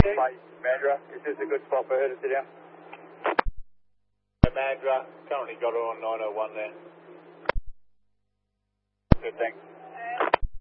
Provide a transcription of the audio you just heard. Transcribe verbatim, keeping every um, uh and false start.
Mate, Mandra, is this a good spot for her to sit down? Mandra, currently got her on nine oh one there.